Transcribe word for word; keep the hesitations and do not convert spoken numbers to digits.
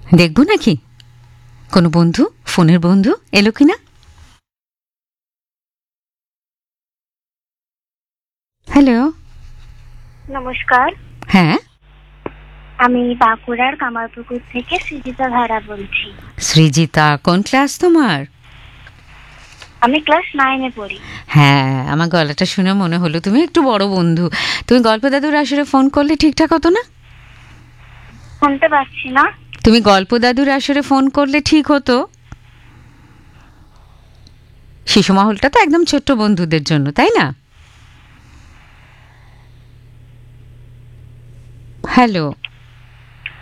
দেখবো নাকি কোনো বন্ধু, ফোনের বন্ধু এলো কিনা। হ্যালো, নমস্কার। হ্যাঁ, আমি বাঁকুড়ার কামারপুকুর থেকে সৃজিতা ধারা বলছি। সৃজিতা, কোন ক্লাস তোমার? আমি ক্লাস নাইনে পড়ি। হ্যাঁ, আমার গলাটা শুনে মনে হলো তুমি একটু বড় বন্ধু। তুমি গল্প দাদুর আসরে ফোন করলে ঠিকঠাক হতো না? শুনতে পাচ্ছি না। তুমি গল্প দাদুর আসরে ফোন করলে ঠিক হতো। শিশু মহলটা তো একদম ছোট্ট বন্ধুদের জন্য, তাই না? হ্যালো।